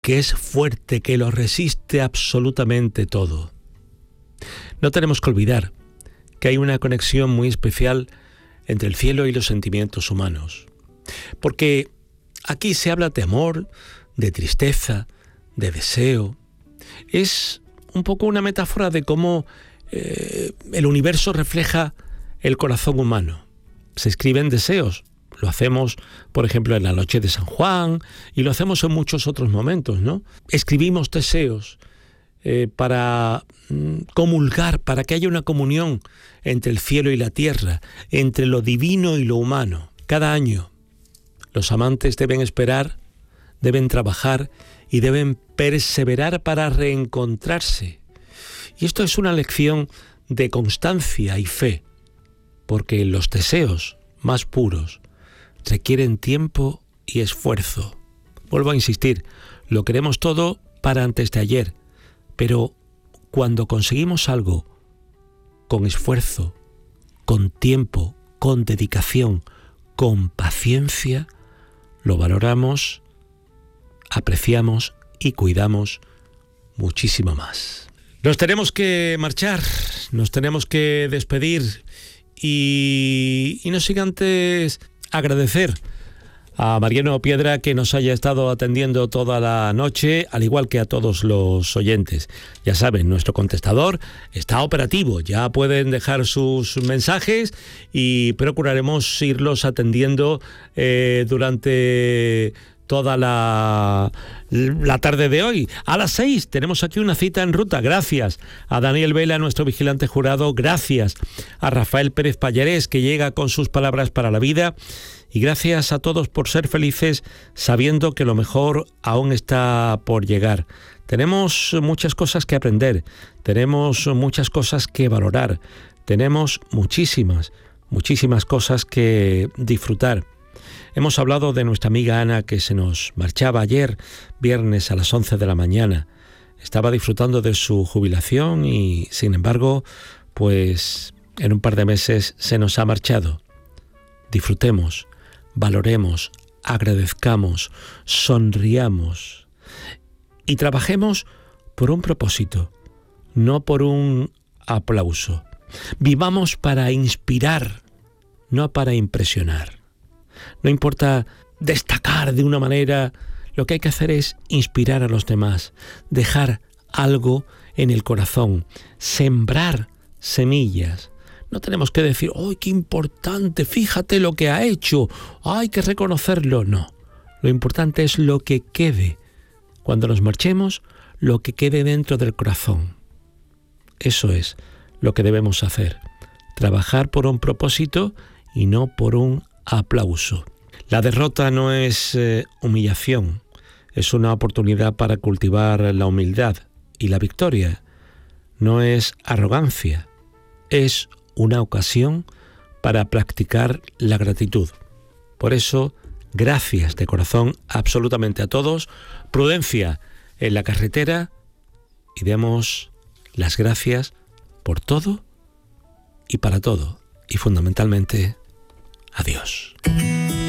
que es fuerte, que lo resiste absolutamente todo. No tenemos que olvidar que hay una conexión muy especial entre el cielo y los sentimientos humanos. Porque aquí se habla de amor, de tristeza, de deseo. Es un poco una metáfora de cómo el universo refleja el corazón humano. Se escriben deseos. Lo hacemos, por ejemplo, en la noche de San Juan y lo hacemos en muchos otros momentos, ¿no? Escribimos deseos para comulgar, para que haya una comunión entre el cielo y la tierra, entre lo divino y lo humano. Cada año los amantes deben esperar, deben trabajar y deben perseverar para reencontrarse. Y esto es una lección de constancia y fe, porque los deseos más puros requieren tiempo y esfuerzo. Vuelvo a insistir, lo queremos todo para antes de ayer, pero cuando conseguimos algo con esfuerzo, con tiempo, con dedicación, con paciencia, lo valoramos, apreciamos y cuidamos muchísimo más. Nos tenemos que marchar, nos tenemos que despedir y no sin antes agradecer a Mariano Piedra que nos haya estado atendiendo toda la noche, al igual que a todos los oyentes. Ya saben, nuestro contestador está operativo, ya pueden dejar sus mensajes y procuraremos irlos atendiendo durante toda la tarde de hoy. A las 6 tenemos aquí una cita en ruta. Gracias a Daniel Vela, nuestro vigilante jurado. Gracias a Rafael Pérez Pallarés, que llega con sus palabras para la vida. Y gracias a todos por ser felices, sabiendo que lo mejor aún está por llegar. Tenemos muchas cosas que aprender, tenemos muchas cosas que valorar, tenemos muchísimas cosas que disfrutar. Hemos hablado de nuestra amiga Ana, que se nos marchaba ayer, viernes a las 11 de la mañana. Estaba disfrutando de su jubilación y, sin embargo, pues en un par de meses se nos ha marchado. Disfrutemos, valoremos, agradezcamos, sonriamos y trabajemos por un propósito, no por un aplauso. Vivamos para inspirar, no para impresionar. No importa destacar de una manera, lo que hay que hacer es inspirar a los demás, dejar algo en el corazón, sembrar semillas. No tenemos que decir, ¡ay, qué importante! Fíjate lo que ha hecho, hay que reconocerlo. No, lo importante es lo que quede. Cuando nos marchemos, lo que quede dentro del corazón. Eso es lo que debemos hacer. Trabajar por un propósito y no por un aplauso. La derrota no es humillación, es una oportunidad para cultivar la humildad. Y la victoria no es arrogancia, es una ocasión para practicar la gratitud. Por eso, gracias de corazón absolutamente a todos, prudencia en la carretera y demos las gracias por todo y para todo. Y fundamentalmente, adiós.